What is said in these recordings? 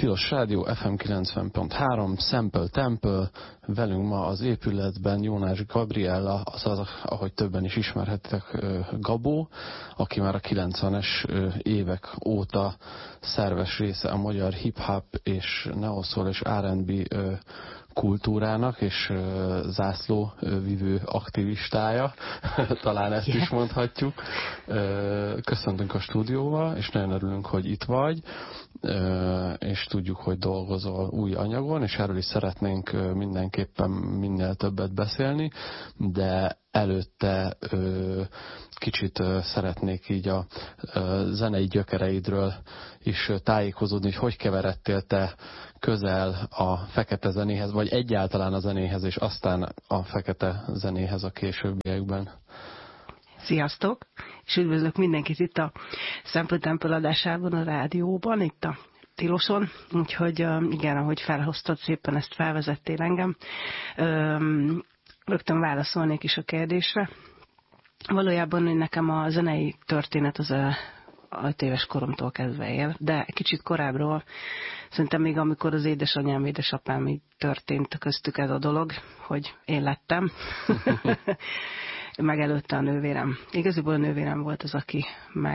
Tilos Rádió, FM 90.3, Sample Temple, velünk ma az épületben Jónás Gabriella, azaz, ahogy többen is ismerhettek, Gabó, aki már a 90-es évek óta szerves része a magyar hip-hop és neo-soul és R&B kultúrának, és zászlóvivő aktivistája, talán ezt is mondhatjuk. Köszöntünk a stúdióba, és nagyon örülünk, hogy itt vagy, és tudjuk, hogy dolgozol új anyagon, és erről is szeretnénk mindenképpen minél többet beszélni, de előtte kicsit szeretnék így a zenei gyökereidről is tájékozódni, hogy keveredtél te közel a fekete zenéhez, vagy egyáltalán a zenéhez, és aztán a fekete zenéhez a későbbiekben. Sziasztok! És üdvözlök mindenkit itt a Sample Temple adásában, a rádióban, itt a Tiloson. Úgyhogy igen, ahogy felhoztad, szépen ezt felvezettél engem. Rögtön válaszolnék is a kérdésre. Valójában nekem a zenei történet az 5 éves koromtól kezdve él, de kicsit korábbról, szerintem még amikor az édesanyám, édesapám így történt köztük ez a dolog, hogy én lettem, meg előtte a nővérem. Igazából a nővérem volt az, aki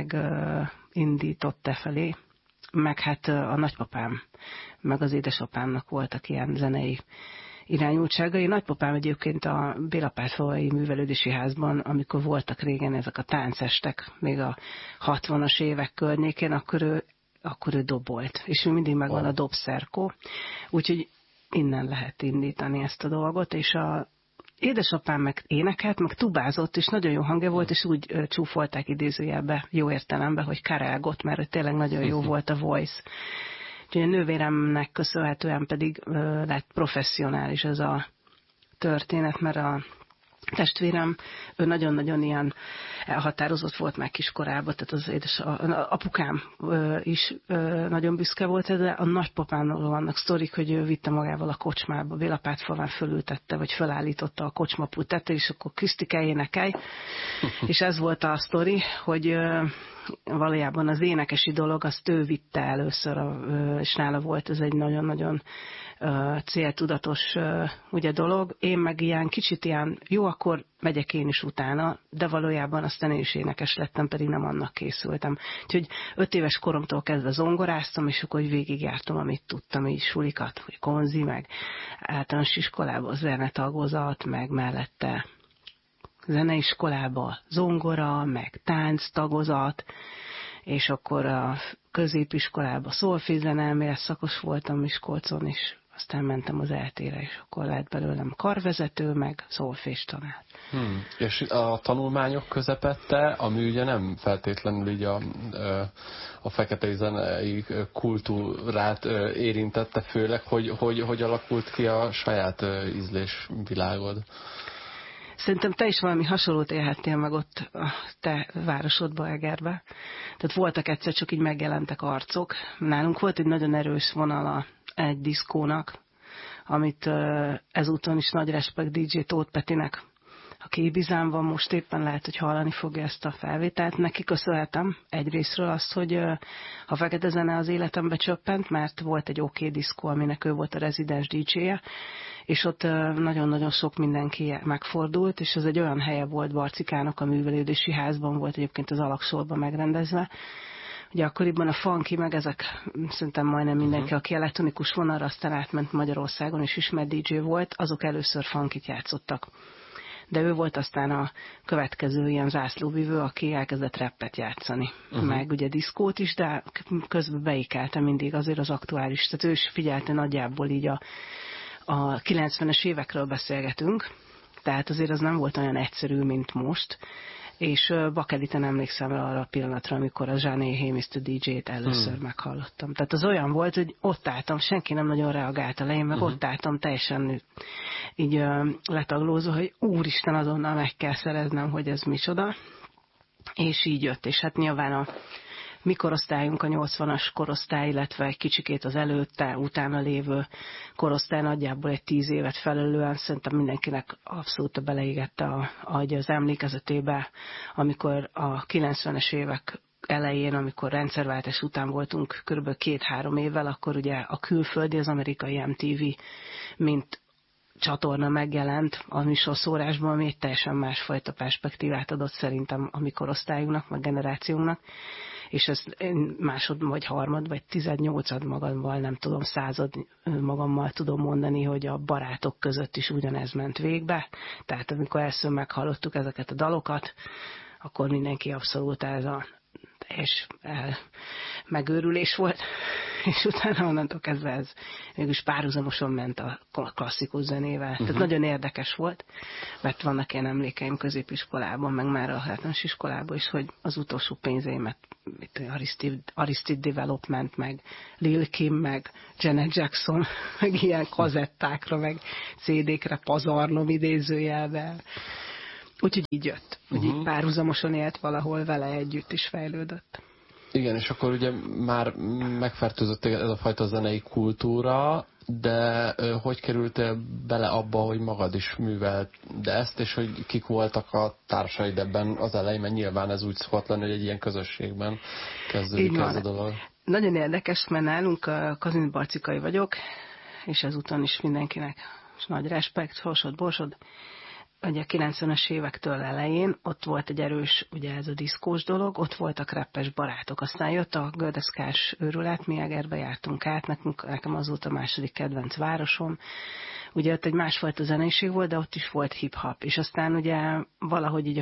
megindított felé, meg hát a nagypapám, meg az édesapámnak voltak ilyen zenei irányultságai. Nagypapám egyébként a Bélapátfalvai Művelődési Házban, amikor voltak régen ezek a táncestek, még a 60-as évek környékén, akkor ő dobolt. És ő mindig megvan a dobszerkó. Úgyhogy innen lehet indítani ezt a dolgot, és a édesapám meg énekelt, meg tubázott, és nagyon jó hangja volt, és úgy csúfolták idézőjelbe, jó értelemben, hogy karálgott, mert tényleg nagyon jó volt a voice. Úgyhogy a nővéremnek köszönhetően pedig lett professzionális ez a történet, mert a testvérem, ő nagyon-nagyon ilyen elhatározott volt már kiskorában, tehát az apukám is nagyon büszke volt, de a nagypapámról vannak sztorik, hogy ő vitte magával a kocsmába, Bélapátfalván fölültette, vagy fölállította a kocsmapultet, és akkor Krisztike énekelj. És ez volt a sztori, hogy valójában az énekesi dolog, azt ő vitte először, és nála volt ez egy nagyon-nagyon céltudatos ugye dolog. Én meg ilyen kicsit ilyen, jó, akkor megyek én is utána, de valójában aztán én is énekes lettem, pedig nem annak készültem. Úgyhogy 5 éves koromtól kezdve zongoráztam, és akkor végigjártam, amit tudtam, így sulikat, vagy konzi, meg általános iskolába zenetagozat, meg mellette zeneiskolába zongora, meg tánc tagozat, és akkor a középiskolában szolfézzenelmére szakos voltam Miskolcon, és aztán mentem az ELTE-re, és akkor lett belőlem karvezető, meg szolfés tanár. És a tanulmányok közepette, ami ugye nem feltétlenül így a fekete zenei kultúrát érintette, főleg, hogy alakult ki a saját ízlésvilágod? Szerintem te is valami hasonlót élhettél meg ott a te városodba, Egerbe. Tehát voltak egyszer csak így megjelentek arcok. Nálunk volt egy nagyon erős vonala egy diszkónak, amit ezúton is nagy respekt DJ Tóth Petinek, aki Ibizán van, most éppen lehet, hogy hallani fogja ezt a felvételt. Neki köszönhetem egyrészről azt, hogy a fekete zene az életembe csöppent, mert volt egy OK diszkó, aminek ő volt a rezidens DJ-je, és ott nagyon-nagyon sok mindenki megfordult, és ez egy olyan helye volt Barcikának, a Művelődési Házban volt egyébként az Alagsorban megrendezve. Ugye akkoriban a funky, meg ezek szerintem majdnem mindenki, aki elektronikus vonalra aztán átment Magyarországon, és ismert DJ volt, azok először funkit játszottak. De ő volt aztán a következő ilyen zászlóvivő, aki elkezdett rappet játszani. Meg ugye diszkót is, de közben beékelte mindig azért az aktuális. Tehát ő is figyelte nagyjából így a 90-es évekről beszélgetünk, tehát azért az nem volt olyan egyszerű, mint most. És Bakeliten emlékszem arra a pillanatra, amikor a Zsáné Hey Mr. DJ-t először meghallottam. Tehát az olyan volt, hogy ott álltam, senki nem nagyon reagált elején, meg ott álltam teljesen így letaglózva, hogy úristen, azonnal meg kell szereznem, hogy ez micsoda. És így jött, és hát nyilván a mi korosztályunk, a 80-as korosztály, illetve egy kicsikét az előtte, utána lévő korosztály nagyjából egy 10 évet felelően szerintem mindenkinek abszolút beleégette az emlékezetébe, amikor a 90-es évek elején, amikor rendszerváltás után voltunk kb. 2-3 évvel, akkor ugye a külföldi, az amerikai MTV, mint csatorna megjelent a műsorszórásban, ami egy teljesen másfajta perspektívát adott szerintem a mi korosztályunknak, meg generációnknak, és ezt én vagy harmad, vagy 18 magammal, nem tudom, 100 magammal tudom mondani, hogy a barátok között is ugyanez ment végbe. Tehát amikor először meghallottuk ezeket a dalokat, akkor mindenki abszolút ez a teljes megőrülés volt, és utána onnantól kezdve ez mégis párhuzamosan ment a klasszikus zenével. Tehát nagyon érdekes volt, mert vannak ilyen emlékeim középiskolában, meg már a általános iskolában is, hogy az utolsó pénzeimet Aristide Development, meg Lil Kim, meg Janet Jackson, meg ilyen kazettákra, meg CD-kre pazarlom idézőjelvel. Úgyhogy így jött, hogy így párhuzamosan élt valahol vele együtt is fejlődött. Igen, és akkor ugye már megfertőzött ez a fajta zenei kultúra, de hogy kerültél bele abba, hogy magad is műveld de ezt, és hogy kik voltak a társaid ebben az elején, mert nyilván ez úgy szokott lenni, hogy egy ilyen közösségben kezdődik ez a dolog. Nagyon érdekes, mert nálunk Kazinc Barcikai vagyok, és ezúton is mindenkinek és nagy respekt, sorsod-borsod. Ugye a 90-es évektől elején ott volt egy erős, ugye ez a diszkós dolog, ott voltak rappes barátok. Aztán jött a gördeszkás őrület, mi Egerbe jártunk át, nekem az volt a második kedvenc városom. Ugye ott egy másfajta zenéség volt, de ott is volt hip-hop. És aztán ugye valahogy így a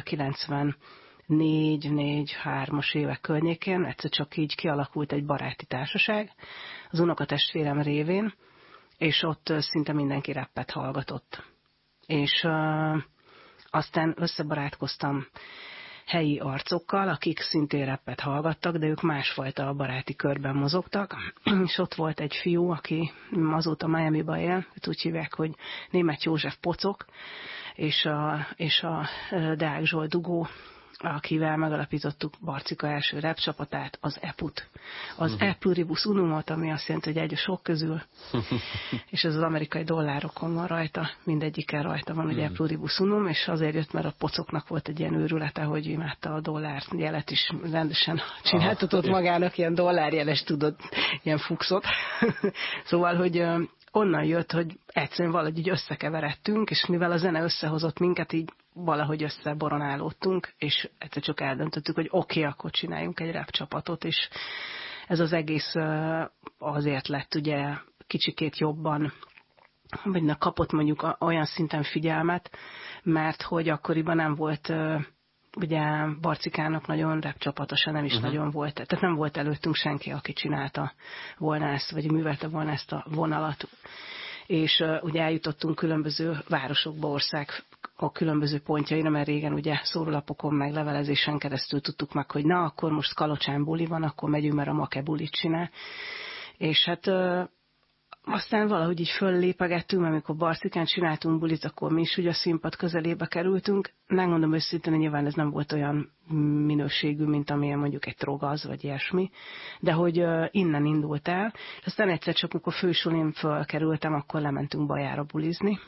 94-3-as évek környékén egyszer csak így kialakult egy baráti társaság az unokatestvérem révén, és ott szinte mindenki rappet hallgatott. És aztán összebarátkoztam helyi arcokkal, akik szintén rappet hallgattak, de ők másfajta baráti körben mozogtak, és ott volt egy fiú, aki azóta Miami-ba él, őt úgy hívják, hogy Németh József Pocok, és a Deák Zsolt Dugó, akivel megalapítottuk Barcika első rap csapatát, az EPU-t. Az E pluribus unumot, ami azt jelenti, hogy egy a sok közül, és ez az amerikai dollárokon van rajta, mindegyiken rajta van, hogy E pluribus unum, és azért jött, mert a Pocoknak volt egy ilyen őrülete, hogy imádta a dollár jelet is, rendesen csináltatott magának ilyen dollárjeles, tudod, ilyen fuxot. Szóval, hogy onnan jött, hogy egyszerűen valahogy így összekeveredtünk, és mivel a zene összehozott minket, így valahogy összeboronálódtunk, és egyszer csak eldöntöttük, hogy oké, akkor csináljunk egy rap csapatot, és ez az egész azért lett ugye kicsikét jobban, vagy kapott mondjuk olyan szinten figyelmet, mert hogy akkoriban nem volt ugye Barcikának nagyon rap csapata se nem is nagyon volt, tehát nem volt előttünk senki, aki csinálta volna ezt, vagy művelte volna ezt a vonalat. És ugye eljutottunk különböző városokba, ország a különböző pontjaira, mert régen ugye szórólapokon meg levelezésen keresztül tudtuk meg, hogy na, akkor most Kalocsán buli van, akkor megyünk, mert a Make bulit csinál. És hát aztán valahogy így föllépegettünk, amikor Barcikán csináltunk bulit, akkor mi is ugye a színpad közelébe kerültünk. Megmondom őszintén, nyilván ez nem volt olyan minőségű, mint amilyen mondjuk egy Trogaz, vagy ilyesmi, de hogy innen indult el. Aztán egyszer csak, amikor fősulin fölkerültem, akkor lementünk Bajára bulizni,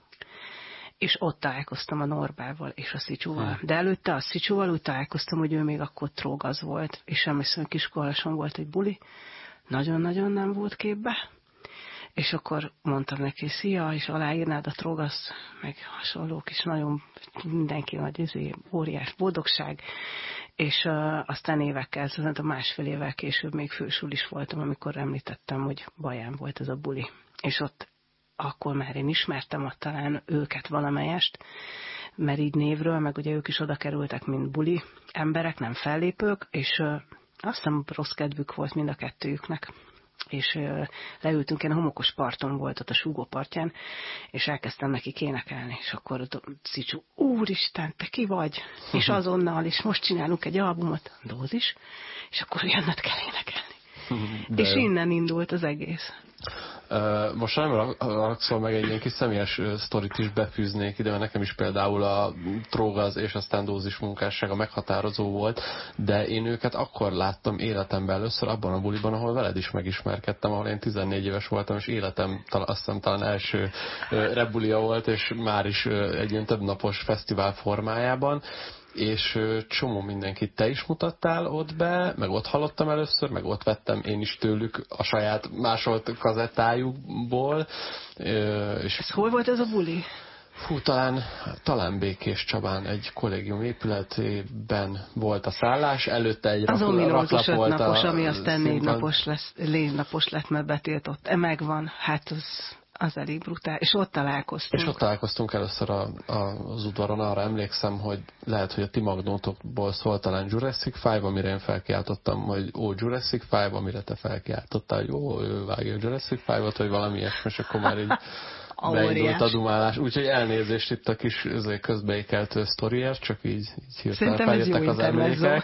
és ott találkoztam a Norbával és a Szicsúval. De előtte a Szicsúval úgy találkoztam, hogy ő még akkor Trogaz volt, és emlékszem, Kiskolason volt egy buli, nagyon-nagyon nem volt képbe. És akkor mondtam neki, szia, és aláírnád a Trogasz, meg hasonlók, és nagyon mindenki nagy óriás boldogság. És aztán évekkel, szerintem másfél évvel később még fősul is voltam, amikor említettem, hogy Baján volt ez a buli. És ott akkor már én ismertem ott talán őket valamelyest, mert így névről, meg ugye ők is oda kerültek, mint buli emberek, nem fellépők, és azt hiszem rossz kedvük volt mind a kettőjüknek. És leültünk, én a homokos parton volt ott a Súgó partján, és elkezdtem nekik énekelni, és akkor Szicsú, úristen, te ki vagy? És azonnal, és most csinálunk egy albumot, Dózis, és akkor jönnöd kell énekelni. És innen indult az egész. Most nem rakszol meg egy ilyen kis személyes sztorit is befűznék ide, mert nekem is például a Trógaz és aztán Dózis munkássága meghatározó volt, de én őket akkor láttam életemben először abban a buliban, ahol veled is megismerkedtem, ahol én 14 éves voltam, és életem azt hiszem talán első rebulia volt, és már is egy ilyen több napos fesztivál formájában. és csomó mindenkit te is mutattál ott be, meg ott hallottam először, meg ott vettem én is tőlük a saját másolt kazettájukból. És ez hol volt ez a buli? Hú, talán Békés Csabán egy kollégium épületében volt a szállás, előtte egy az ominózus 5 napos, ami aztán 4 napos lett, mert betiltott. Megvan, hát az elég brutál. És ott találkoztunk. És ott találkoztunk először az udvaron, arra emlékszem, hogy lehet, hogy a ti magnótokból szólt talán Jurassic 5, amire én felkiáltottam, hogy Jurassic 5, amire te felkiáltottál, hogy ő vágja a Jurassic 5-ot, vagy valami ilyesmi, és akkor már így beindult a dumálás. Úgyhogy elnézést itt a kis közbeékeltő sztoriért, csak így hirtelen feljöttek az emlékek.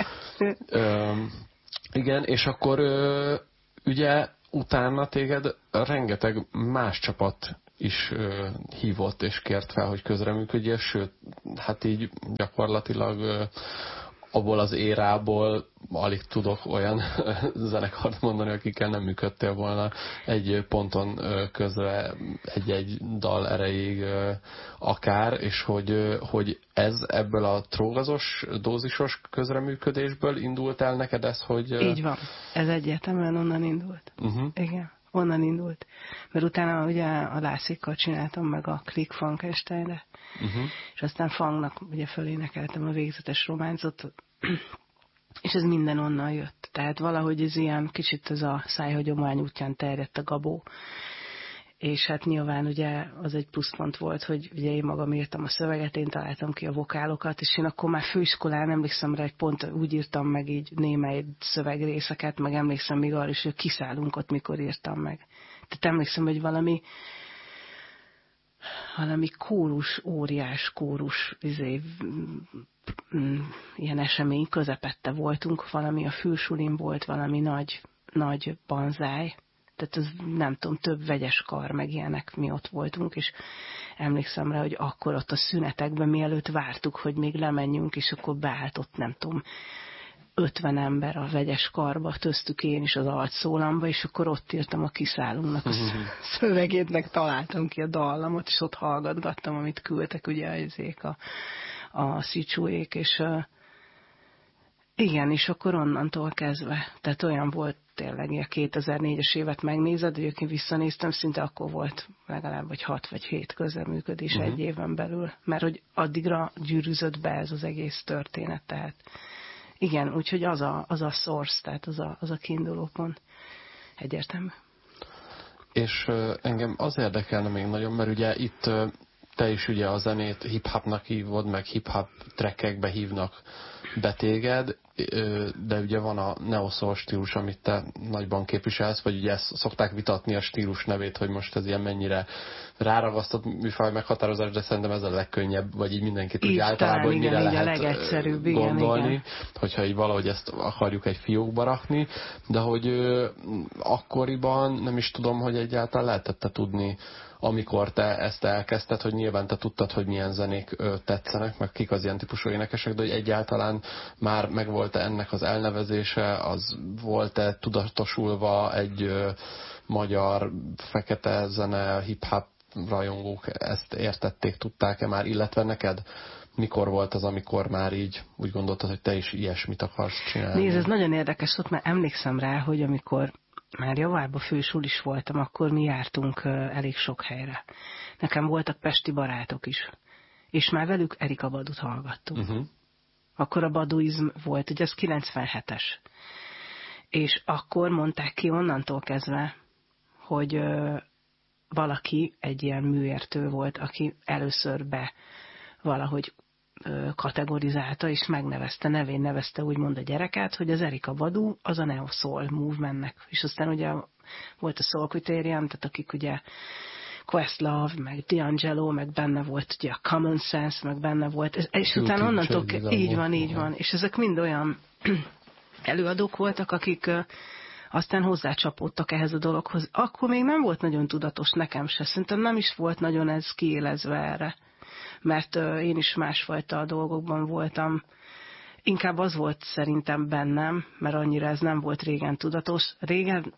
Igen, és akkor ugye utána téged rengeteg más csapat is hívott és kért fel, hogy közreműködjél, sőt, hát így gyakorlatilag abból az érából alig tudok olyan zenekart mondani, akikkel nem működtél volna egy ponton közre egy dal erejéig akár, és hogy ez ebből a trógazos, dózisos közreműködésből indult el neked ez, hogy... Így van. Ez egyértelműen onnan indult. Igen. Onnan indult. Mert utána ugye a Lászékkal csináltam meg a Click Frankensteinre, és aztán Fangnak ugye fölénekeltem a Végzetes románcot, és ez minden onnan jött. Tehát valahogy ez ilyen kicsit ez a szájhagyomány útján terjedt a Gabó. És hát nyilván ugye az egy pluszpont volt, hogy ugye én magam írtam a szöveget, én találtam ki a vokálokat, és én akkor már főiskolán emlékszem rá, hogy pont úgy írtam meg így némely szövegrészeket, meg emlékszem még arra is, hogy kiszállunk ott, mikor írtam meg. Tehát emlékszem, hogy valami óriás kórus, ilyen esemény közepette voltunk, valami a fülsulin volt, valami nagy banzáj, tehát az nem tudom, több vegyes kar, meg ilyenek mi ott voltunk, és emlékszem rá, hogy akkor ott a szünetekben, mielőtt vártuk, hogy még lemenjünk, és akkor beállt ott, nem tudom, 50 ember a vegyes karba, köztük én is az altszólamba, és akkor ott írtam a Kiszállunknak a szövegét, meg találtam ki a dallamot, és ott hallgatgattam, amit küldtek ugye a szicsúék, és igen, és akkor onnantól kezdve, tehát olyan volt tényleg, a 2004-es évet megnézed, hogy én visszanéztem, szinte akkor volt legalább vagy 6 vagy 7 közreműködés egy éven belül, mert hogy addigra gyűrűzött be ez az egész történet, tehát igen, úgyhogy az a source, tehát az a kiinduló pont. Egyértelmű. És engem az érdekelne még nagyon, mert ugye itt te is ugye a zenét hip-hopnak hívod, meg hip-hop trackekbe hívnak be téged, de ugye van a neo-soul stílus, amit te nagyban képviselsz, vagy ugye ezt szokták vitatni a stílus nevét, hogy most ez ilyen mennyire ráragasztott műfaj meghatározás, de szerintem ez a legkönnyebb, vagy így mindenki tudja általában, hogy mire lehet gondolni, igen. Hogyha így valahogy ezt akarjuk egy fiókba rakni, de hogy akkoriban nem is tudom, hogy egyáltalán lehetett tudni, amikor te ezt elkezdted, hogy nyilván te tudtad, hogy milyen zenék tetszenek, meg kik az ilyen típusú énekesek, de hogy egyáltalán már megvolt-e ennek az elnevezése, az volt-e tudatosulva egy magyar fekete zene, hip-hop rajongók ezt értették, tudták-e már, illetve neked mikor volt az, amikor már így úgy gondoltad, hogy te is ilyesmit akarsz csinálni? Nézd, ez nagyon érdekes volt, mert emlékszem rá, hogy amikor már javában fősul is voltam, akkor mi jártunk elég sok helyre. Nekem voltak pesti barátok is, és már velük Erika Badut hallgattunk. Akkor a baduizm volt, ugye ez 97-es. És akkor mondták ki onnantól kezdve, hogy valaki egy ilyen műértő volt, aki először valahogy kategorizálta, és nevén nevezte úgymond a gyereket, hogy az Erika Badu az a Neo Soul movementnek. És aztán ugye volt a Soul Criterion, tehát akik ugye Questlove, meg D'Angelo, meg benne volt ugye a Common Sense, meg benne volt, és utána onnantól így van, és ezek mind olyan előadók voltak, akik aztán hozzácsapódtak ehhez a dologhoz. Akkor még nem volt nagyon tudatos, nekem se. Szerintem nem is volt nagyon ez kiélezve erre. Mert én is másfajta dolgokban voltam. Inkább az volt szerintem bennem, mert annyira ez nem volt régen tudatos.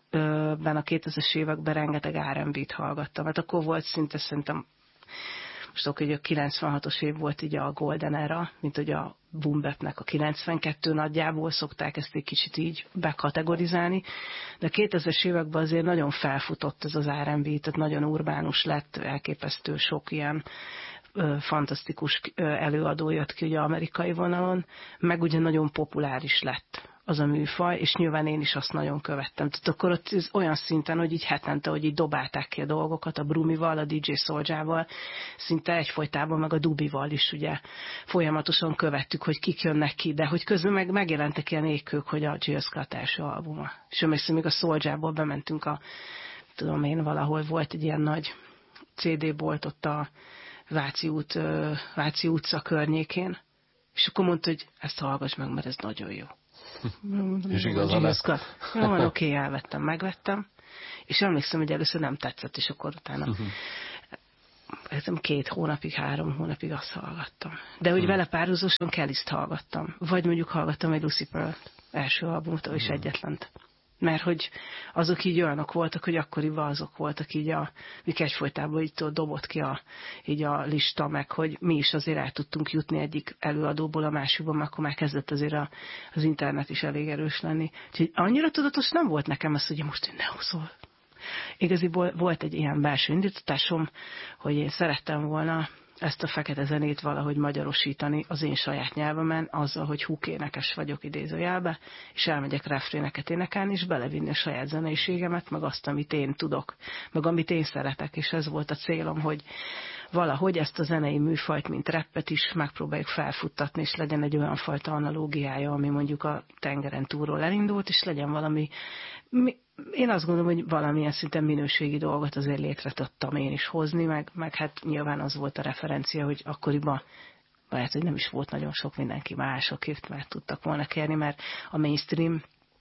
Régenben a 2000-es években rengeteg R&B-t hallgattam. Hát akkor volt szinte szerintem most akkor, hogy a 96-os év volt így a Golden Era, mint hogy a boom bapnek a 92 nagyjából szokták ezt egy kicsit így bekategorizálni, de a 2000-es években azért nagyon felfutott ez az R&B, tehát nagyon urbánus lett, elképesztő sok ilyen fantasztikus előadó jött ki ugye amerikai vonalon, meg ugye nagyon populáris lett az a műfaj, és nyilván én is azt nagyon követtem. Tehát akkor ott olyan szinten, hogy így hetente, hogy így dobálták ki a dolgokat a Brumival, a DJ Soulja-val, szinte egyfolytában, meg a Dubival is ugye folyamatosan követtük, hogy kik jönnek ki, de hogy közben meg megjelentek ilyen ékkők, hogy a Jill Scott első albuma. És emlékszem, még a Soulja-ból bementünk tudom én, valahol volt egy ilyen nagy CD-bolt ott a Váci utca környékén, és akkor mondta, hogy ezt hallgass meg, mert ez nagyon jó. És igazán lett. Jó, van, oké, elvettem, megvettem, és emlékszem, hogy először nem tetszett, és akkor utána 2 hónapig, 3 hónapig azt hallgattam. De hogy vele párhuzamosan Kellist hallgattam, vagy mondjuk hallgattam egy Lucy Pearl első albumot, és egyetlent. Mert hogy azok így olyanok voltak, hogy akkoriban azok voltak így mik egyfolytában így dobott ki így a lista, meg hogy mi is azért el tudtunk jutni egyik előadóból a másikban, akkor már kezdett azért az internet is elég erős lenni. Úgyhogy annyira tudatos nem volt nekem az, hogy most ne szól. Igaziból volt egy ilyen belső indítatásom, hogy én szerettem volna ezt a fekete zenét valahogy magyarosítani az én saját nyelvemen, azzal, hogy húkénekes vagyok idézőjelbe, és elmegyek refréneket énekelni, és belevinni a saját zeneiségemet, meg azt, amit én tudok, meg amit én szeretek, és ez volt a célom, hogy valahogy ezt a zenei műfajt, mint rappet is megpróbáljuk felfuttatni, és legyen egy olyan fajta analógiája, ami mondjuk a tengeren túlról elindult, és legyen valami, én azt gondolom, hogy valamilyen szinten minőségi dolgot azért létre tudtam én is hozni, meg hát nyilván az volt a referencia, hogy akkoriban lehet, hogy nem is volt nagyon sok mindenki más, akiért már tudtak volna kérni, mert a mainstream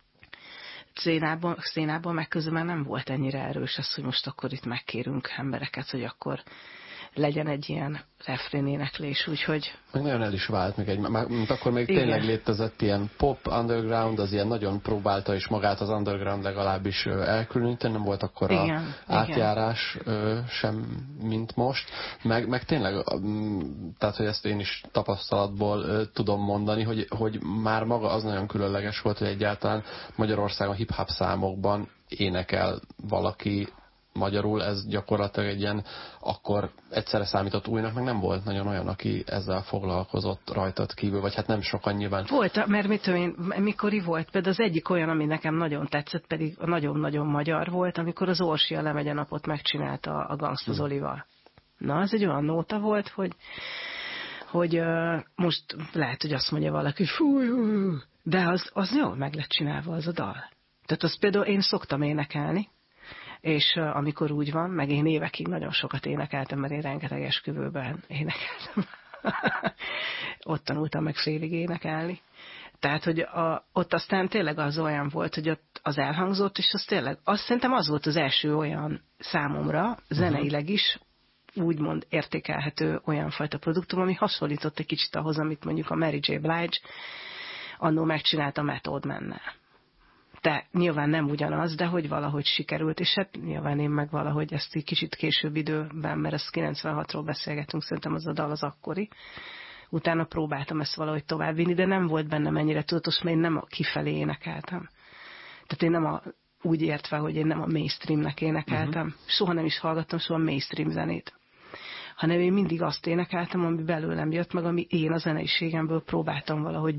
szénában meg közben nem volt ennyire erős az, hogy most akkor itt megkérünk embereket, hogy akkor legyen egy ilyen refrénéneklés, úgyhogy... Meg nagyon el is vált, mint akkor még tényleg létezett ilyen pop underground, az ilyen nagyon próbálta is magát az underground legalábbis elkülöníteni, nem volt akkor átjárás sem, mint most. Meg tényleg, tehát hogy ezt én is tapasztalatból tudom mondani, hogy már maga az nagyon különleges volt, hogy egyáltalán Magyarországon hip-hop számokban énekel valaki magyarul, ez gyakorlatilag egy ilyen, akkor egyszerre számított újnak, meg nem volt nagyon olyan, aki ezzel foglalkozott rajtad kívül, vagy hát nem sokan nyilván. Volt, mert mit tudom én, mikori volt, például az egyik olyan, ami nekem nagyon tetszett, pedig nagyon-nagyon magyar volt, amikor az Orsi a Lemegye napot megcsinálta a Gangsta Zolival. Na, ez egy olyan nóta volt, hogy most lehet, hogy azt mondja valaki, hogy fúj, de az jól meg lett csinálva az a dal. Tehát azt például én szoktam énekelni, és amikor úgy van, meg én évekig nagyon sokat énekeltem, mert én rengeteg esküvőben énekeltem. Ott tanultam meg félig énekelni. Tehát, hogy ott aztán tényleg az olyan volt, hogy ott az elhangzott, és az tényleg, azt szerintem az volt az első olyan számomra, zeneileg is, úgymond értékelhető olyan fajta produktum, ami hasonlított egy kicsit ahhoz, amit mondjuk a Mary J. Blige annó megcsinált a Method Man-nel. De nyilván nem ugyanaz, de hogy valahogy sikerült, és hát nyilván én meg valahogy ezt egy kicsit később időben, mert ezt 96-ról beszélgetünk, szerintem az a dal az akkori. Utána próbáltam ezt valahogy továbbvinni, de nem volt bennem ennyire tudatos, mert én nem kifelé énekeltem. Tehát én nem úgy értve, hogy én nem a mainstreamnek énekeltem. Soha nem is hallgattam soha mainstream zenét. Hanem én mindig azt énekeltem, ami belőlem jött, meg ami én a zeneiségemből próbáltam valahogy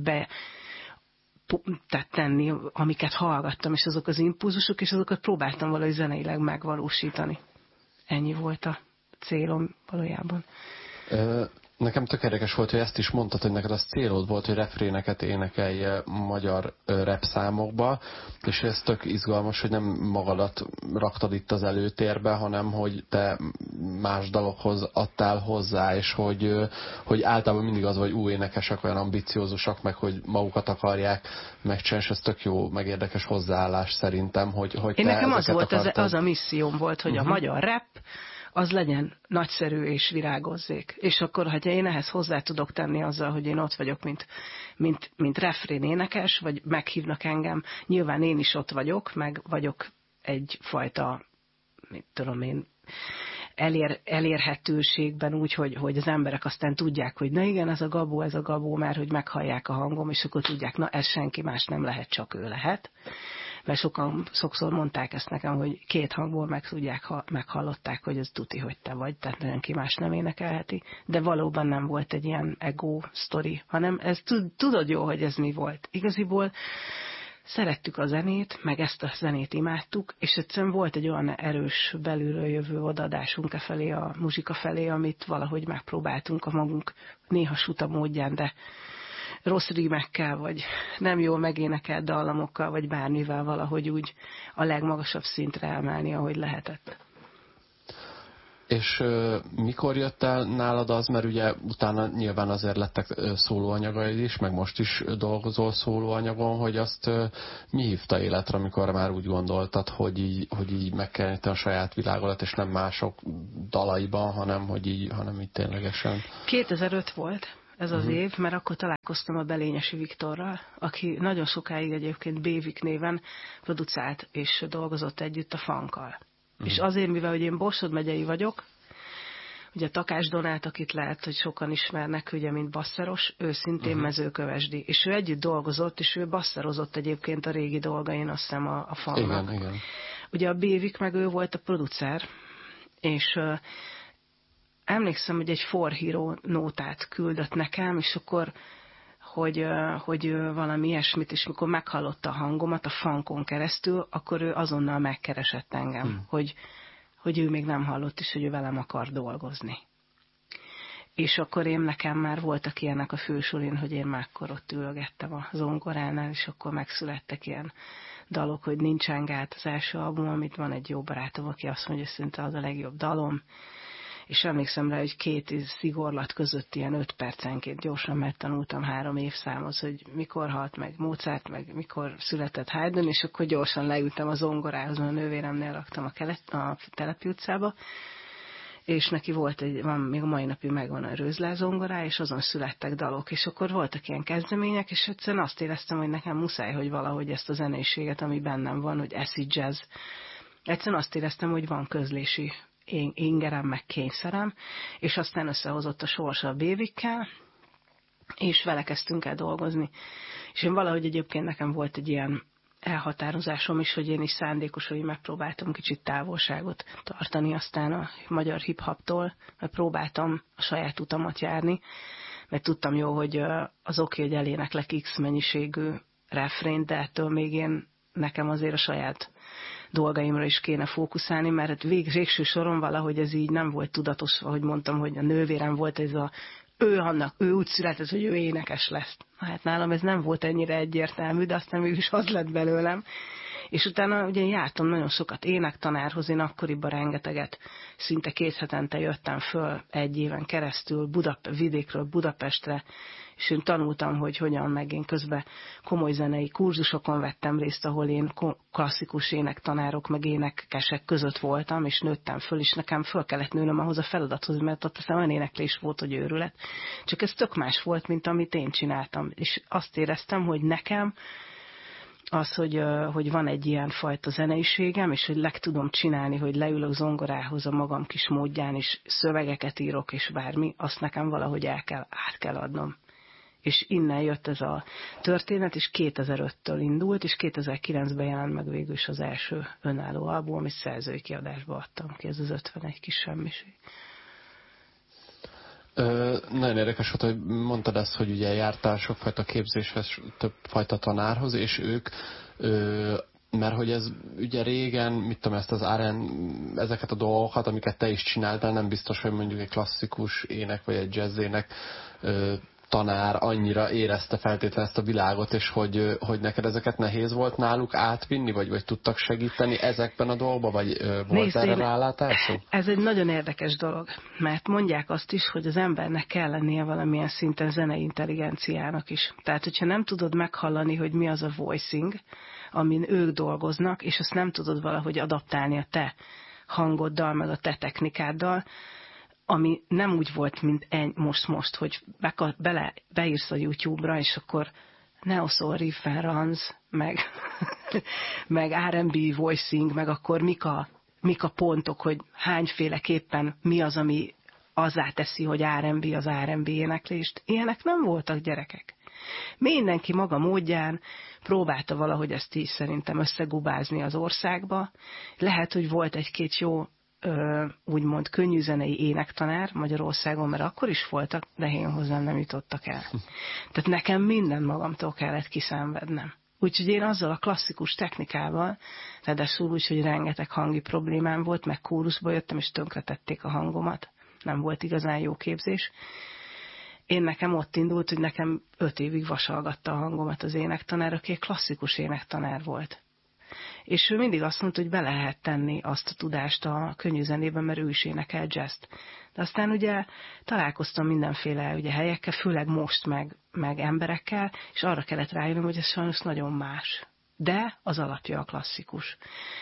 tenni, amiket hallgattam, és azok az impulzusok, és azokat próbáltam valahogy zeneileg megvalósítani. Ennyi volt a célom valójában. Nekem tök érdekes volt, hogy ezt is mondtad, hogy neked az célod volt, hogy refréneket énekelj magyar rap számokba, és ez tök izgalmas, hogy nem magadat raktad itt az előtérbe, hanem hogy te más dalokhoz adtál hozzá, és hogy általában mindig az, hogy énekesek olyan ambiciózusak, meg hogy magukat akarják megcsinálni, és ez tök jó, meg érdekes hozzáállás szerintem, hogy te nekem az volt, akartad... az a misszióm volt, hogy a magyar rap az legyen nagyszerű és virágozzék. És akkor, ha én ehhez hozzá tudok tenni azzal, hogy én ott vagyok, mint refrén énekes, vagy meghívnak engem, nyilván én is ott vagyok, meg vagyok egyfajta, mit tudom én, elérhetőségben úgy, hogy az emberek aztán tudják, hogy na igen, ez a Gabó, mert hogy meghallják a hangom, és akkor tudják, na ez senki más nem lehet, csak ő lehet. Mert sokszor mondták ezt nekem, hogy 2 hangból meghallották, hogy ez tuti, hogy te vagy, tehát senki más nem énekelheti. De valóban nem volt egy ilyen ego sztori, hanem ez tudod jó, hogy ez mi volt. Igaziból szerettük a zenét, meg ezt a zenét imádtuk, és egyszerűen volt egy olyan erős belülről jövő odaadásunk felé, a muzsika felé, amit valahogy megpróbáltunk a magunk néha suta módján, de rossz rímekkel, vagy nem jól megénekelt dallamokkal, vagy bármivel valahogy úgy a legmagasabb szintre emelni, ahogy lehetett. És mikor jött el nálad az, mert ugye utána nyilván azért lettek szólóanyagaid is, meg most is dolgozol szólóanyagon, hogy azt mi hívta életre, amikor már úgy gondoltad, hogy így meg kell nyitni a saját világodat, és nem mások dalaiban, hanem így ténylegesen. 2005 volt ez az év, mert akkor találkoztam a Belényesi Viktorral, aki nagyon sokáig egyébként Bévik néven producerált és dolgozott együtt a funkkal. És azért, mivel hogy én Borsod megyei vagyok, ugye Takás Donát, akit lehet, hogy sokan ismernek, ugye, mint basszeros, ő szintén mezőkövesdi. És ő együtt dolgozott, és ő basszerozott egyébként a régi dolgain, azt hiszem a funknak. Igen. Ugye a Bévik meg ő volt a producer, és emlékszem, hogy egy For Hero nótát küldött nekem, és akkor hogy valami ilyesmit, és mikor meghallotta a hangomat a funkon keresztül, akkor ő azonnal megkeresett engem, hogy ő még nem hallott, és hogy ő velem akar dolgozni. És akkor nekem már voltak ilyenek a fősulin, hogy én már akkor ott ülgettem a zongoránál, és akkor megszülettek ilyen dalok, hogy Nincsen gát az első album, amit van egy jó barátom, aki azt mondja, hogy szinte az a legjobb dalom, és emlékszem rá, hogy 2 szigorlat között ilyen 5 percenként gyorsan megtanultam 3 évszámot, hogy mikor halt meg Mozart, meg mikor született Haydn, és akkor gyorsan leültem a zongorához, mert a nővéremnél laktam a Telepi utcába, és neki volt még a mai napig megvan a Rőzlá zongorá, és azon születtek dalok, és akkor voltak ilyen kezdemények, és egyszerűen azt éreztem, hogy nekem muszáj, hogy valahogy ezt a zeneiséget, ami bennem van, hogy acid jazz, egyszerűen azt éreztem, hogy van közlési ingerem, meg kényszerem, és aztán összehozott a sorsa a Bévikkel, és vele kezdtünk el dolgozni. És én valahogy egyébként nekem volt egy ilyen elhatározásom is, hogy én is szándékosan megpróbáltam kicsit távolságot tartani aztán a magyar hip-hoptól, mert próbáltam a saját utamat járni, mert tudtam jó, hogy az oké, hogy eléneklek X mennyiségű refrént, de ettől még nekem azért a saját dolgaimra is kéne fókuszálni, mert végső soron valahogy ez így nem volt tudatos, ahogy mondtam, hogy a nővérem volt ez ő úgy született, hogy ő énekes lesz. Hát nálam ez nem volt ennyire egyértelmű, de aztán mégis az lett belőlem. És utána ugye jártam nagyon sokat énektanárhoz, én akkoriban rengeteget, szinte 2 hetente jöttem föl 1 éven keresztül vidékről Budapestre, és én tanultam, hogy hogyan, meg én közben komoly zenei kurzusokon vettem részt, ahol én klasszikus énektanárok, meg énekesek között voltam, és nőttem föl, és nekem föl kellett nőnöm ahhoz a feladathoz, mert ott aztán olyan éneklés volt, hogy őrület. Csak ez tök más volt, mint amit én csináltam. És azt éreztem, hogy nekem az, hogy van egy ilyen fajta zeneiségem, és hogy tudom csinálni, hogy leülök zongorához a magam kis módján, és szövegeket írok, és bármi, azt nekem valahogy át kell adnom. És innen jött ez a történet, és 2005-től indult, és 2009-ben jelent meg végül is az első önálló album, amit szerzői kiadásba adtam ki, ez az 51 kis semmiség. Nagyon érdekes volt, hogy mondtad ezt, hogy ugye jártál sokfajta képzéshez, többfajta tanárhoz, és ők, mert hogy ez ugye régen, mit tudom, ezeket a dolgokat, amiket te is csináltál, nem biztos, hogy mondjuk egy klasszikus ének, vagy egy jazzének tanár annyira érezte feltétlenül ezt a világot, és hogy neked ezeket nehéz volt náluk átvinni, vagy tudtak segíteni ezekben a dolgokban, vagy volt erre rálátásod? Ez egy nagyon érdekes dolog, mert mondják azt is, hogy az embernek kell lennie valamilyen szinten zenei intelligenciának is. Tehát, hogyha nem tudod meghallani, hogy mi az a voicing, amin ők dolgoznak, és azt nem tudod valahogy adaptálni a te hangoddal, meg a te technikáddal, ami nem úgy volt, mint most, hogy beírsz a YouTube-ra, és akkor Neo-Soul Riff and Runs, meg R&B voicing, meg akkor mik a mik a pontok, hogy hányféleképpen mi az, ami azzá teszi, hogy R&B az R&B éneklést. Ilyenek nem voltak, gyerekek. Mindenki maga módján próbálta valahogy ezt így szerintem összegubázni az országba. Lehet, hogy volt egy-két jó, úgymond könnyűzenei énektanár Magyarországon, mert akkor is voltak, de én hozzám nem jutottak el. Tehát nekem minden magamtól kellett kiszenvednem. Úgyhogy én azzal a klasszikus technikával, ráadásul úgy, hogy rengeteg hangi problémám volt, meg kórusba jöttem, és tönkretették a hangomat. Nem volt igazán jó képzés. Én nekem ott indult, hogy nekem 5 évig vasalgatta a hangomat az énektanár, aki egy klasszikus énektanár volt. És ő mindig azt mondta, hogy be lehet tenni azt a tudást a könnyű zenében, mert ő is énekel jazzt. De aztán ugye találkoztam mindenféle ugye, helyekkel, főleg most meg emberekkel, és arra kellett rájönnöm, hogy ez sajnos nagyon más. De az alapja a klasszikus.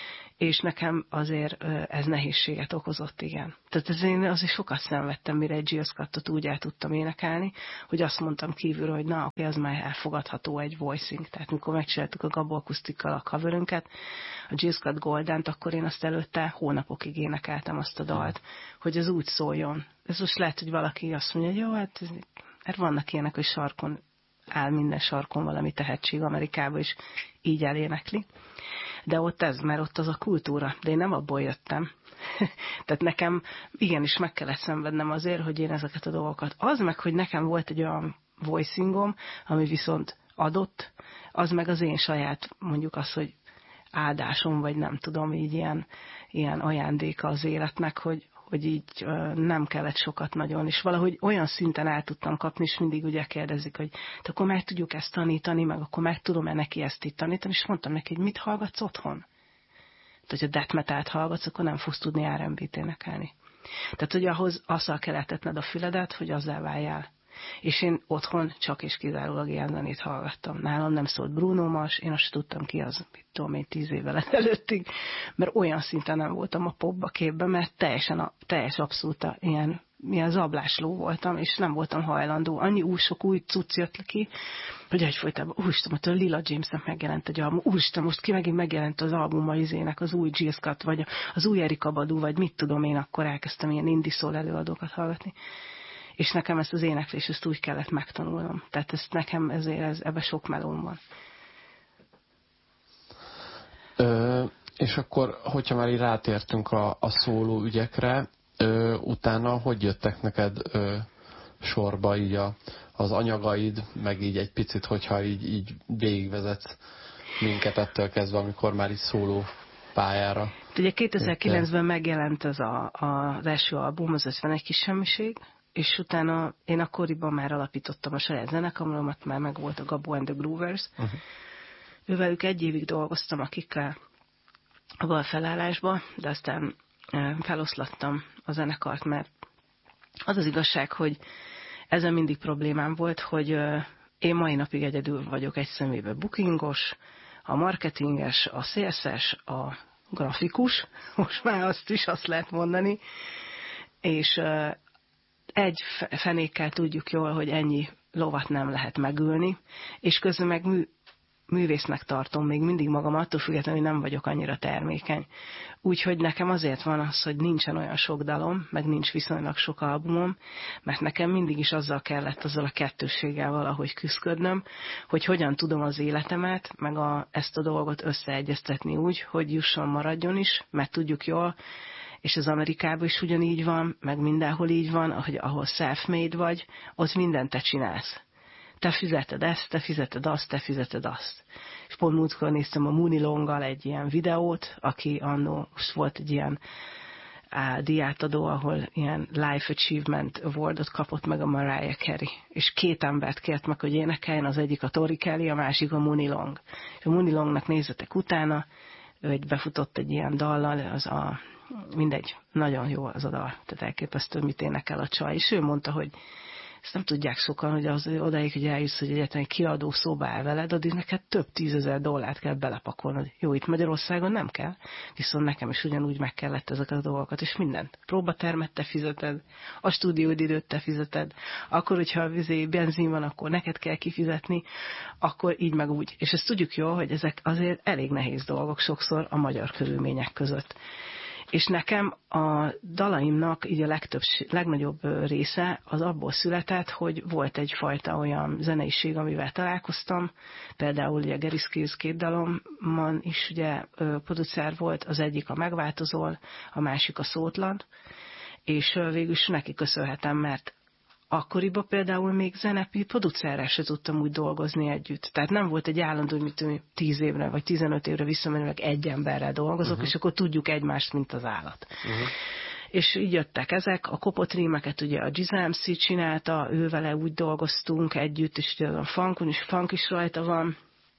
És nekem azért ez nehézséget okozott, igen. Tehát én azért sokat szenvedtem, mire egy Jill Scottot úgy el tudtam énekelni, hogy azt mondtam kívülről, hogy na, oké, az már elfogadható egy voicing. Tehát mikor megcsináltuk a Gabó akusztikkal a coverünket, a Jill Scott Goldent, akkor én azt előtte hónapokig énekeltem azt a dalt, hogy az úgy szóljon. Ez most lehet, hogy valaki azt mondja, hogy jó, hát vannak ilyenek, hogy sarkon áll minden sarkon valami tehetség Amerikában, és így elénekli. De ott mert ott az a kultúra. De én nem abból jöttem. Tehát nekem igenis meg kellett szenvednem azért, hogy én ezeket a dolgokat. Az meg, hogy nekem volt egy olyan voicingom, ami viszont adott, az meg az én saját, mondjuk az, hogy áldásom, vagy nem tudom, így ilyen ajándéka az életnek, hogy így nem kellett sokat nagyon, és valahogy olyan szinten el tudtam kapni, és mindig ugye kérdezik, hogy te akkor meg tudjuk ezt tanítani, meg akkor meg tudom-e neki ezt itt tanítani, és mondtam neki, hogy mit hallgatsz otthon? Tehát, hogyha death metalt hallgatsz, akkor nem fogsz tudni R&B-t énekelni. Tehát, hogy ahhoz azzal kell etetned a füledet, hogy azzal váljál. És én otthon csak és kizárólag ilyen zenét hallgattam. Nálam nem szólt Bruno Mars, én azt tudtam ki az, mit tudom én, 10 évvel előttig, mert olyan szinten nem voltam a popba képben, mert teljes abszolút ilyen zablásló voltam, és nem voltam hajlandó. Annyi sok új cucc jött ki, hogy egyfolytában, úristen, a Lila Jamesnek megjelent egy album, úristen, most ki megint megjelent az album a izének, az új Jill Scott, vagy az új Erykah Badu, vagy mit tudom én, akkor elkezdtem ilyen indie soul előadókat hallgatni. És nekem ezt az éneklést, ezt úgy kellett megtanulnom. Tehát ezt nekem ebben sok melóm van. És akkor, hogyha már így rátértünk a szóló ügyekre, utána hogy jöttek neked sorba így az anyagaid, meg így egy picit, hogyha így végigvezetsz minket ettől kezdve, amikor már így szóló pályára. Ugye 2009-ben megjelent az első album, az 51 kis semmiség, és utána én akkoriban már alapítottam a saját zenekaromat, már meg volt a Gabó and the Groovers. Ővelük 1 évig dolgoztam, akikkel a felállásba, de aztán feloszlattam a zenekart, mert az az igazság, hogy ezen mindig problémám volt, hogy én mai napig egyedül vagyok egy személyben bookingos, a marketinges, a szélszes, a grafikus, most már azt lehet mondani, és egy fenékkel tudjuk jól, hogy ennyi lovat nem lehet megülni, és közben meg művésznek tartom még mindig magam, attól függetlenül, hogy nem vagyok annyira termékeny. Úgyhogy nekem azért van az, hogy nincsen olyan sok dalom, meg nincs viszonylag sok albumom, mert nekem mindig is azzal a kettősséggel valahogy küszködnöm, hogy hogyan tudom az életemet, meg ezt a dolgot összeegyeztetni úgy, hogy jusson, maradjon is, mert tudjuk jól, és az Amerikában is ugyanígy van, meg mindenhol így van, ahol self-made vagy, ott mindent te csinálsz. Te fizeted ezt, te fizeted azt, te fizeted azt. És pont múltkor néztem a Mooney Longgal egy ilyen videót, aki annó volt egy ilyen díjátadó, ahol ilyen Life Achievement Awardot kapott meg a Mariah Carey. És 2 embert kért meg, hogy énekeljen, az egyik a Tori Kelly, a másik a Mooney Long. És a Mooney Longnak nézzetek utána, ő befutott egy ilyen dallal, mindegy, nagyon jó az a dal, tehát elképesztő, mit énekel a csaj. És ő mondta, hogy ezt nem tudják sokan, hogy az odáig, hogy eljussz, hogy egyetlen egy kiadó szóba áll veled, addig neked több $10,000 kell belepakolnod. Jó, itt Magyarországon nem kell, viszont nekem is ugyanúgy meg kellett ezeket a dolgokat, és mindent. Próbatermet te fizeted, a stúdióidőt te fizeted, akkor, hogyha benzin van, akkor neked kell kifizetni, akkor így meg úgy. És ezt tudjuk jól, hogy ezek azért elég nehéz dolgok sokszor a magyar körülmények között. És nekem a dalaimnak így a legnagyobb része az abból született, hogy volt egyfajta olyan zeneiség, amivel találkoztam. Például ugye Gary Skills 2 dalomban is ugye producer volt, az egyik a Megváltozol, a másik a Szótlan, és végül is neki köszönhetem, mert akkoriban például még zenepi producerrel se tudtam úgy dolgozni együtt. Tehát nem volt egy állandó, hogy 10 évre vagy 15 évre visszamenőleg egy emberrel dolgozok, és akkor tudjuk egymást, mint az állat. És így jöttek ezek, a kopott rímeket ugye a Giselle MC csinálta, ő vele úgy dolgoztunk együtt, és ugye a funk is rajta van.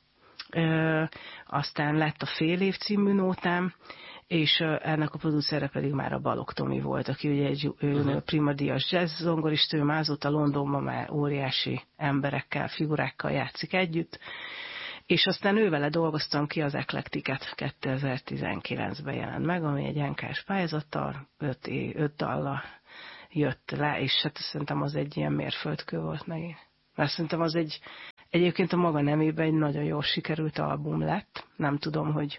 Aztán lett a Fél év című nótám, és ennek a producere pedig már a Balogh Tomi volt, aki ugye egy primadíjas jazz zongorista, ő már azóta Londonban már óriási emberekkel, figurákkal játszik együtt, és aztán ővele dolgoztam ki az Eclecticet, 2019-ben jelent meg, ami egy NK-s pályázattal, 5 dallal jött le, és hát szerintem az egy ilyen mérföldkő volt megint. Mert szerintem az egyébként a maga nemében egy nagyon jól sikerült album lett, nem tudom, hogy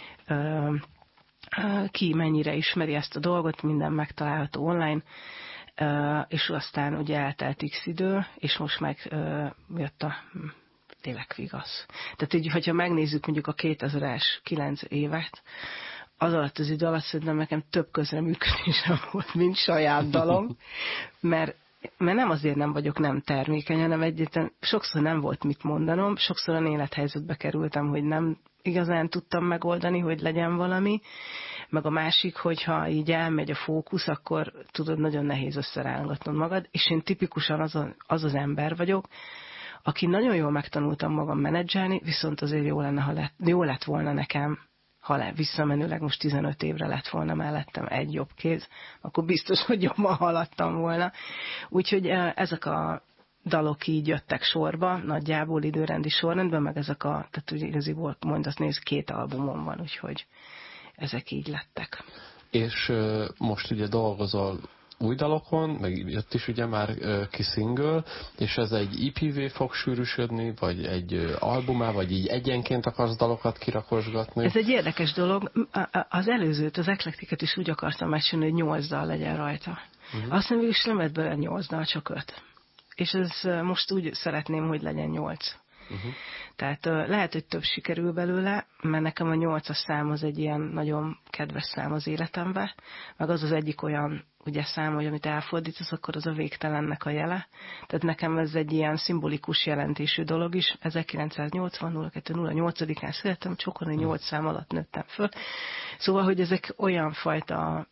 ki mennyire ismeri ezt a dolgot, minden megtalálható online, és aztán ugye eltelt X idő, és most meg jött a tényleg vigasz. Tehát így, hogyha megnézzük mondjuk a 2000-es 9 évet, az alatt az idő alatt szerintem nekem több közreműködésem volt, mint saját dalom, mert nem azért nem vagyok nem termékeny, hanem egyáltalán sokszor nem volt mit mondanom, sokszor olyan élethelyzetbe kerültem, hogy nem igazán tudtam megoldani, hogy legyen valami, meg a másik, hogyha így elmegy a fókusz, akkor tudod, nagyon nehéz összerángatnod magad, és én tipikusan az ember vagyok, aki nagyon jól megtanultam magam menedzselni, viszont azért jó lett volna nekem, ha visszamenőleg most 15 évre lett volna mellettem egy jobb kéz, akkor biztos, hogy jobban haladtam volna. Úgyhogy ezek a dalok így jöttek sorba, nagyjából időrendi sorrendben, meg ezek tehát ugye igaziból mondasz, nézd, 2 albumom van, úgyhogy ezek így lettek. És most ugye dolgozol új dalokon, meg jött is ugye már ki single, és ez egy EP-vé fog sűrűsödni, vagy egy albumá, vagy így egyenként akarsz dalokat kirakosgatni? Ez egy érdekes dolog. Az előzőt, az Eclecticet is úgy akartam megcsinálni, hogy 8 dal legyen rajta. Aztán mégis nem lett belőle 8 dal, csak 5. És ez most úgy szeretném, hogy legyen 8. Tehát lehet, hogy több sikerül belőle, mert nekem a 8-as szám az egy ilyen nagyon kedves szám az életemben, meg az egyik olyan ugye szám, hogy amit elfordítasz, akkor az a végtelennek a jele. Tehát nekem ez egy ilyen szimbolikus jelentésű dolog is. 1980-02-08-án születtem, csokon 8 szám alatt nőttem föl. Szóval, hogy ezek olyan fajta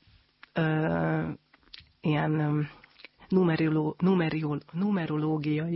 ilyen numerológiai,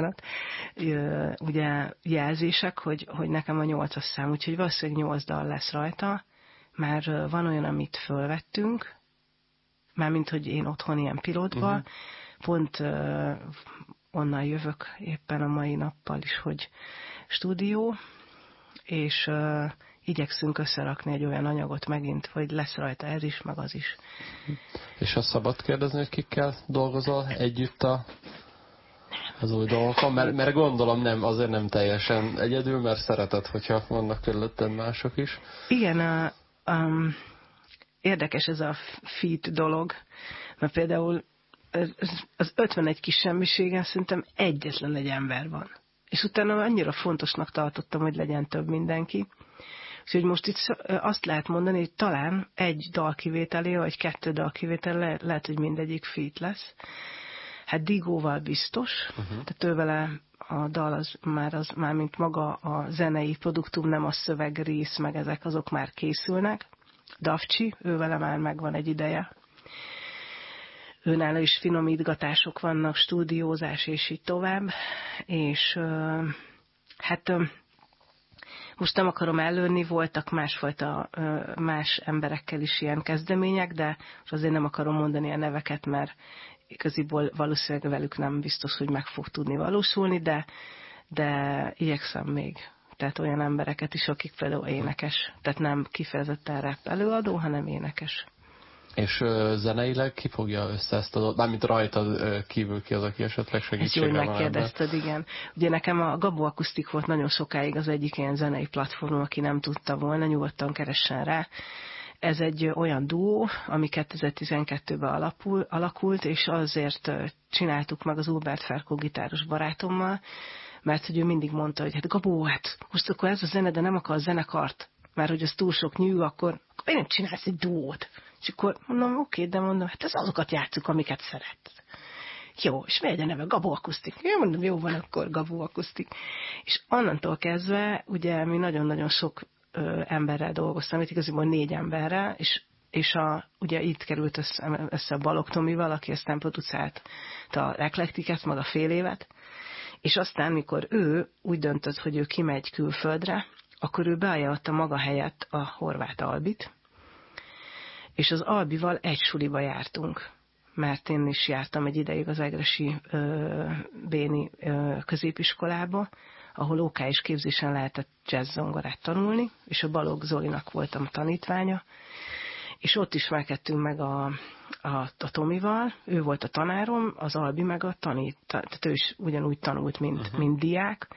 ugye jelzések, hogy nekem a 8-as szám, úgyhogy valószínűleg 8 dal lesz rajta, már van olyan, amit fölvettünk, mármint, hogy én otthon ilyen pilotba, pont onnan jövök éppen a mai nappal is, hogy stúdió, és igyekszünk összerakni egy olyan anyagot megint, hogy lesz rajta ez is, meg az is. És azt szabad kérdezni, hogy kikkel dolgozol együtt az új dolgokon? Mert gondolom azért nem teljesen egyedül, mert szereted, hogyha vannak körülötted mások is. Igen, érdekes ez a feat dolog, mert például az 51 kis semmiségen szerintem egyetlen egy ember van. És utána annyira fontosnak tartottam, hogy legyen több mindenki. Úgyhogy most itt azt lehet mondani, hogy talán egy dal kivételével, vagy 2 dal kivétel lehet, hogy mindegyik feat lesz. Hát Digóval biztos, tehát ővele a dal az már mint maga a zenei produktum, nem a szövegrész, meg ezek azok már készülnek. Davcsi, ővele már megvan egy ideje. Őnála is finomítgatások vannak, stúdiózás és így tovább. És hát most nem akarom előni, voltak más emberekkel is ilyen kezdemények, de azért nem akarom mondani a neveket, mert igaziból valószínűleg velük nem biztos, hogy meg fog tudni valósulni, de igyekszem még. Tehát olyan embereket is, akik például énekes. Tehát nem kifejezetten rap előadó, hanem énekes. És zeneileg ki fogja össze ezt a... Bármint rajtad kívül ki az, aki esetleg segítségre van. Ezt jól megkérdezted, igen. Ugye nekem a Gabó Akusztik volt nagyon sokáig az egyik ilyen zenei platform, aki nem tudta volna, nyugodtan keressen rá. Ez egy olyan duó, ami 2012-ben alakult, és azért csináltuk meg az Ulbert Ferkó gitáros barátommal, mert hogy ő mindig mondta, hogy hát Gabó, hát most akkor ez a zene, de nem akar zenekart, mert hogy az túl sok nyű, akkor én nem csinálsz egy duót. És akkor mondom, oké, de mondom, hát ez azokat játsszuk, amiket szeretsz. Jó, és mi a neve? Gabó akusztik. Én mondom, jó van, akkor Gabó akusztik. És onnantól kezdve, ugye mi nagyon-nagyon sok emberrel dolgoztam, itt igazából 4 emberrel, és ugye itt került össze a Balogh Tomival, aki aztán producálta a Eklektiket, meg a fél évet, és aztán, mikor ő úgy döntött, hogy ő kimegy külföldre, akkor ő beajánlotta maga helyett a Horváth Albit, és az Albival egy suliba jártunk, mert én is jártam egy ideig az egresi Béni középiskolába, ahol OK-s képzésen lehetett jazz-zongorát tanulni, és a Balogh Zolinak voltam a tanítványa, és ott ismerkedtünk meg a Tomival, ő volt a tanárom, az Albi meg tehát ő is ugyanúgy tanult, mint diák,